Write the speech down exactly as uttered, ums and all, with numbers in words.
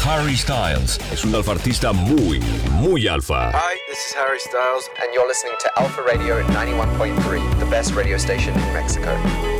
Harry Styles es un alfa artista muy, muy alfa. Hi, this is Harry Styles, and you're listening to Alpha Radio ninety-one point three, the best radio station in Mexico.